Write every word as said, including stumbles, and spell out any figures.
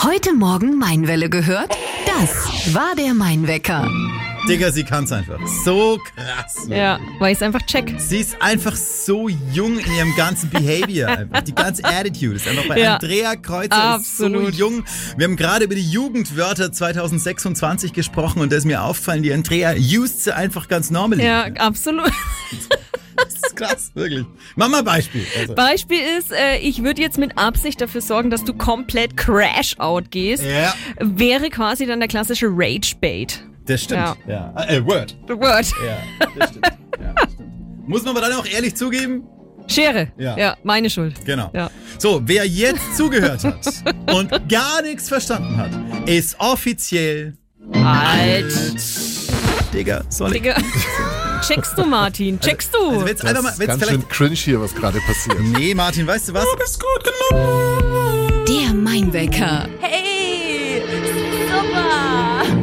Heute Morgen Mainwelle gehört? Das war der Mainwecker. Digga, sie kann's einfach. So krass. Ja, weil ich es einfach check. Sie ist einfach so jung in ihrem ganzen Behavior. Einfach. Die ganze Attitude ist einfach bei Ja. Andrea Kreuzer ist so Absolut. jung. Wir haben gerade über die Jugendwörter zwanzig sechsundzwanzig gesprochen und da ist mir aufgefallen, die Andrea used sie einfach ganz normal. Ja, absolut. Das ist krass, wirklich. Mach mal ein Beispiel. Also. Beispiel ist, äh, ich würde jetzt mit Absicht dafür sorgen, dass du komplett Crash-Out gehst. Ja, Wäre quasi dann der klassische Rage-Bait. das stimmt. Ja. Ja. Ah, Äh, Word. The Word. Ja, das stimmt. Ja, das stimmt. Muss man aber dann auch ehrlich zugeben, Schere. Ja. Ja, meine Schuld. genau. Ja. So, wer jetzt zugehört hat und gar nichts verstanden hat, ist offiziell Alt. Digga, soll ich? Digga. Checkst du, Martin? Checkst du? Also jetzt Das einfach mal, ist jetzt ganz vielleicht. schön cringe hier, was gerade passiert. Nee, Martin, weißt du was? Ist gut genug. Der Mainwecker. Hey, super.